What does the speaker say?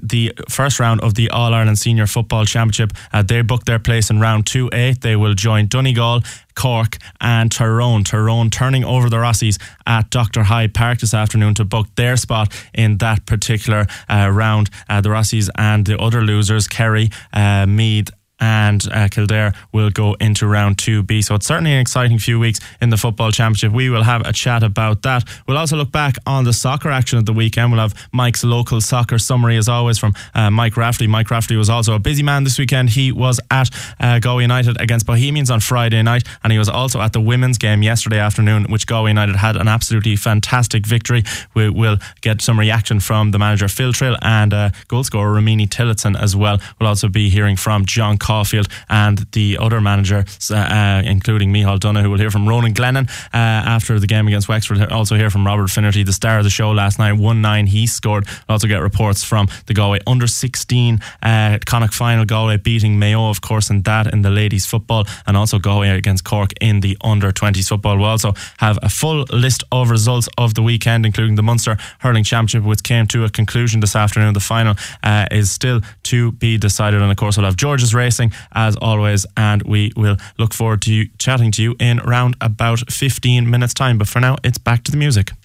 the first round of the All-Ireland Senior Football Championship. They booked their place in round 2A. They will join Donegal, Cork and Tyrone. Tyrone turning over the Rossies at Dr. Hyde Park this afternoon to book their spot in that particular round. The Rossies and the other losers, Kerry, Meath and Kildare, will go into round 2B. So it's certainly an exciting few weeks in the Football Championship. We will have a chat about that. We'll also look back on the soccer action of the weekend. We'll have Mike's local soccer summary as always from Mike Rafferty. Mike Rafferty was also a busy man this weekend. He was at Galway United against Bohemians on Friday night, and he was also at the women's game yesterday afternoon, which Galway United had an absolutely fantastic victory. We will get some reaction from the manager Phil Trill and goalscorer Ramini Tillotson as well. We'll also be hearing from John Caulfield and the other manager, including Micheál Donoghue. We'll hear from Ronan Glennon after the game against Wexford. We'll also hear from Robert Finnerty, the star of the show last night. 1-9 he scored. We'll also get reports from the Galway under-16 Connacht final. Galway beating Mayo, of course, in the ladies football, and also Galway against Cork in the under-20s football. We'll also have a full list of results of the weekend, including the Munster Hurling Championship, which came to a conclusion this afternoon. The final is still to be decided, and of course we'll have George's Racing as always, and we will look forward to chatting to you in around about 15 minutes time. But for now, it's back to the music.